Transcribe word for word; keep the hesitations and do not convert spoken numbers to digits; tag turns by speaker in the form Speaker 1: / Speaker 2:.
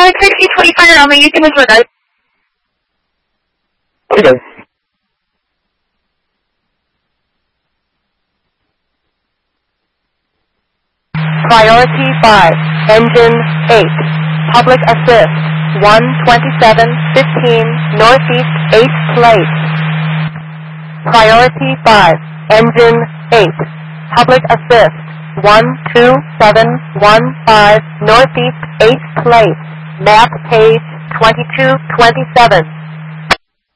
Speaker 1: sixty twenty-five namin yung sinusunod.
Speaker 2: Okay.
Speaker 3: Priority five, engine eight, public assist, one twenty-seven fifteen, northeast eighth place. Priority five, engine eight, public assist, one two seven one five, northeast eighth place, map page twenty-two twenty-seven.